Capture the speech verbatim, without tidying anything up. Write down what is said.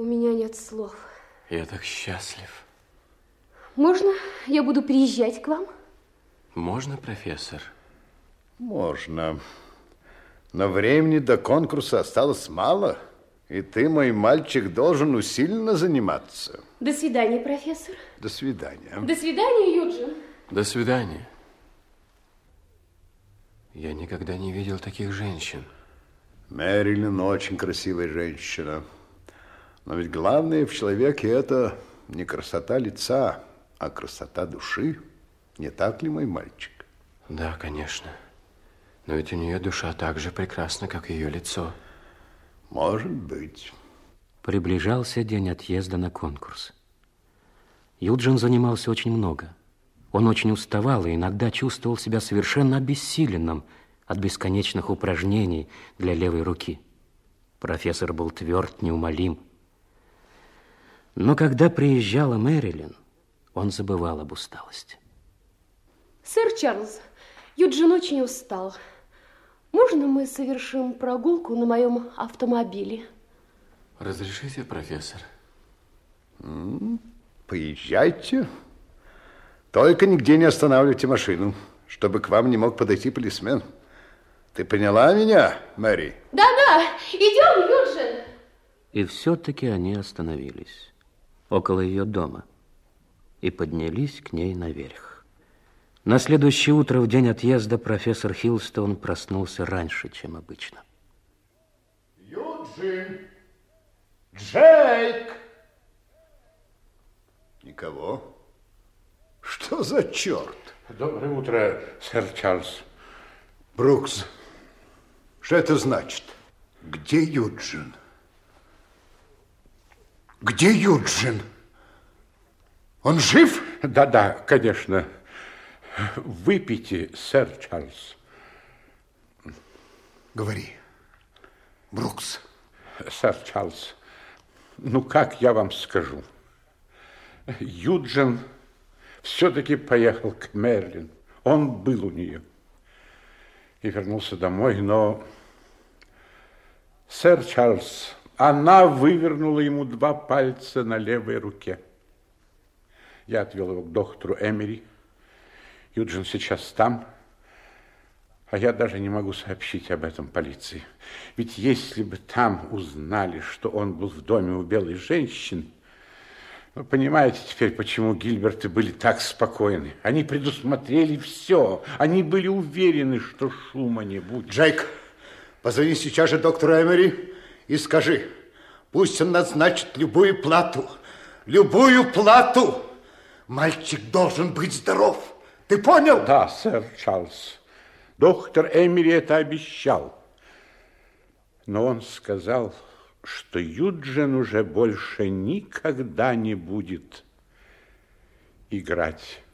У меня нет слов. Я так счастлив. Можно я буду приезжать к вам? Можно, профессор? Можно. Но времени до конкурса осталось мало, и ты, мой мальчик, должен усиленно заниматься. До свидания, профессор. До свидания. До свидания, Юджин. До свидания. Я никогда не видел таких женщин. Мэрилин очень красивая женщина. Но ведь главное в человеке это не красота лица, а красота души. Не так ли, мой мальчик? Да, конечно. Но ведь у нее душа так же прекрасна, как ее лицо. Может быть. Приближался день отъезда на конкурс. Юджин занимался очень много. Он очень уставал и иногда чувствовал себя совершенно обессиленным от бесконечных упражнений для левой руки. Профессор был тверд, неумолим. Но когда приезжала Мэрилин, он забывал об усталости. Сэр Чарльз, Юджин очень устал. Можно мы совершим прогулку на моем автомобиле? Разрешите, профессор? М-м, поезжайте. Только нигде не останавливайте машину, чтобы к вам не мог подойти полисмен. Ты поняла меня, Мэри? Да-да, идем, Юджин. И все-таки они остановились около ее дома и поднялись к ней наверх. На следующее утро, в день отъезда, профессор Хилстон проснулся раньше, чем обычно. Юджин! Джейк! Никого? Что за черт? Доброе утро, сэр Чарльз. Брукс, что это значит? Где Юджин? Где Юджин? Он жив? Да-да, конечно. Выпейте, сэр Чарльз. Говори, Брукс. Сэр Чарльз, ну как я вам скажу? Юджин все-таки поехал к Мэрилин. Он был у нее и вернулся домой, но, сэр Чарльз, она вывернула ему два пальца на левой руке. Я отвел его к доктору Эмери. Юджин сейчас там, а я даже не могу сообщить об этом полиции. Ведь если бы там узнали, что он был в доме у белой женщины, вы понимаете теперь, почему Гильберты были так спокойны. Они предусмотрели все. Они были уверены, что шума не будет. Джейк, позвони сейчас же доктору Эмери и скажи, пусть он назначит любую плату. Любую плату. Мальчик должен быть здоров. Ты понял? Да, сэр Чарльз. Доктор Эмери это обещал. Но он сказал, что Юджин уже больше никогда не будет играть